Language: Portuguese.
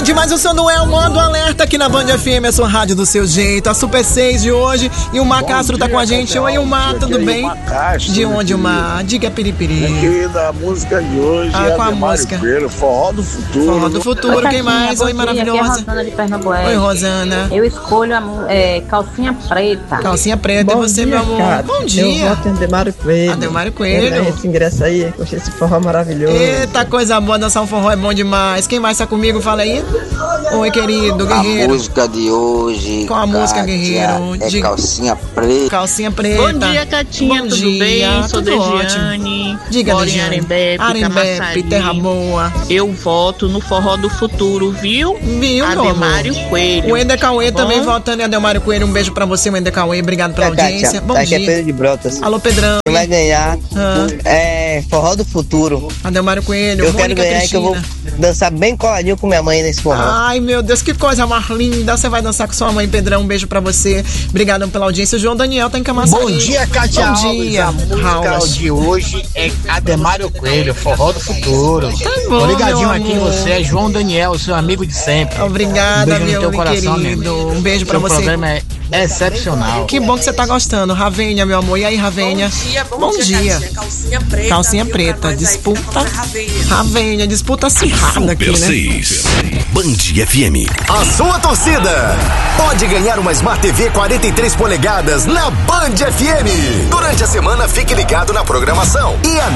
demais o som do El, manda um alerta aqui na Band FM, a sua rádio do seu jeito, a Super 6 de hoje. E o Mar Castro tá com a gente. Oi, Ilmar, tudo bem? Castro, de onde, Ilmar? Diga piripiri. Minha querida, a música de hoje é qual a Ademar música? Coelho, Forró do Futuro. Forró do Futuro, quem mais? Oi, maravilhosa. Aqui é a Rosana de Pernambuco. Oi, Rosana. Eu escolho a calcinha preta. Calcinha preta, Bom e você, dia, meu amor? cara. Bom dia. Eu voto em Ademar Coelho. Ademar Coelho. Esse ingresso aí, curtir esse forró maravilhoso. Eita, coisa boa, dançar um forró é bom demais. Quem mais tá comigo? Fala aí. Oi, querido, guerreiro. A música de hoje. Qual a música, guerreiro? É Calcinha Preta. Calcinha preta. Bom dia, Catinha, Bom tudo dia, bem? Sou tudo Degiane. Diga, moro em Degiane. Arembepe, Arembepe, Camaçari. terra boa. Eu voto no Forró do Futuro, viu? Viu, meu Ademário amor? Coelho. O Ender Cauê Tá também bom? votando em Ademário Coelho. Um beijo pra você, Ender Cauê. Obrigado pela audiência. Bom Aqui é dia. Pedro de Brotas. Alô, Pedrão. Quem vai ganhar Ah. é Forró do Futuro. Ademário Coelho, Eu quero Mônica ganhar que eu vou Cristina. dançar bem coladinho com minha mãe nesse forró. Ai, meu Deus, que coisa mais linda. Você vai dançar com sua mãe, Pedrão. Um beijo pra você. Obrigado pela audiência. O João Daniel tá em Camaçari. Bom dia, Cátia Bom Alves. dia, A música Raulas. de hoje é Ademário Coelho, Forró do Futuro. bom, Tô ligadinho meu aqui em amor. você, é João Daniel, seu amigo de sempre. Obrigada, um beijo no meu teu coração, querido. meu amigo. Um beijo pra Seu você. programa é excepcional. Que bom que você tá gostando. Ravênia, meu amor. E aí, Ravênia? Bom dia. Calcinha preta. Calcinha viu, preta. pra nós aí, Disputa. fica pra Ravênia. Ravênia, disputa acirrada aqui, Super né? 6. Band FM. A sua torcida pode ganhar uma Smart TV 43 polegadas na Band FM. Durante a semana, fique ligado na programação e